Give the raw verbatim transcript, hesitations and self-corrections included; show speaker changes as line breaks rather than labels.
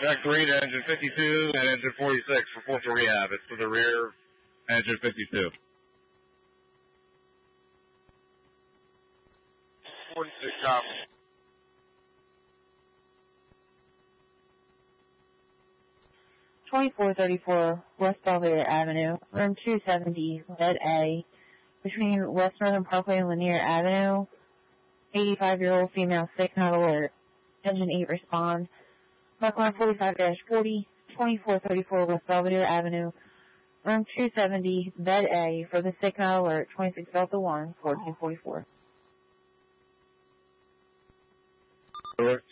Jack three to engine fifty-two and engine forty-six. Report to rehab. It's to the rear, engine fifty-two.
forty-six, copy.
twenty-four thirty-four West Belvedere Avenue, room two seventy, bed A, between West Northern Parkway and Lanier Avenue. eighty-five-year-old female, sick, not alert. Engine eight, respond. Mark line forty-five dash forty, twenty-four thirty-four West Belvedere Avenue, room two seventy, bed A, for the sick, not alert, twenty-six Delta one, fourteen forty-four.